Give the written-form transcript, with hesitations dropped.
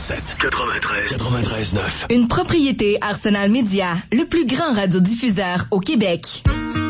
107. 93.9. Une propriété Arsenal Média, le plus grand radiodiffuseur au Québec.